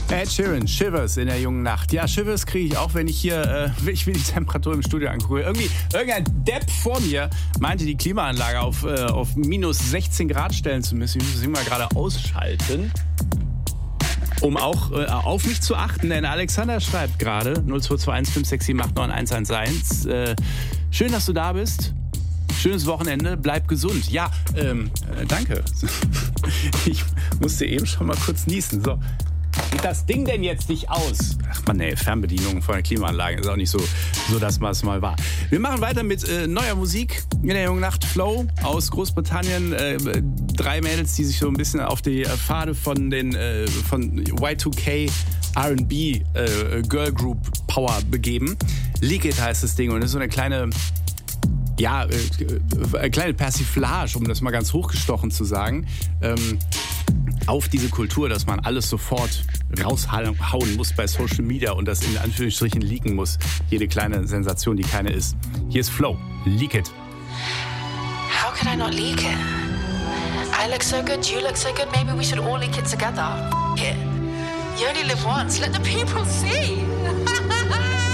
Ed Sheeran, Shivers in der jungen Nacht. Ja, Shivers kriege ich auch, wenn ich hier, ich mir die Temperatur im Studio angucke. Irgendein Depp vor mir meinte, die Klimaanlage auf minus 16 Grad stellen zu müssen. Ich muss sie mal gerade ausschalten, um auch auf mich zu achten. Denn Alexander schreibt gerade 022156789111. Schön, dass du da bist. Schönes Wochenende, bleib gesund. Ja, danke. Ich musste eben schon mal kurz niesen. So. Geht das Ding denn jetzt nicht aus? Ach man, ey, Fernbedienung von der Klimaanlage ist auch nicht so dass man es mal war. Wir machen weiter mit neuer Musik in der jungen Nacht. Flow aus Großbritannien. 3 Mädels, die sich so ein bisschen auf die Pfade von Y2K R&B Girl Group Power begeben. Leak It heißt das Ding und ist so eine kleine Persiflage, um das mal ganz hochgestochen zu sagen, auf diese Kultur, dass man alles sofort raushauen muss bei Social Media und das in Anführungsstrichen leaken muss. Jede kleine Sensation, die keine ist. Hier ist Flow. Leak It. How could I not leak it? I look so good, you look so good, maybe we should all leak it together. F*** it. You only live once, let the people see.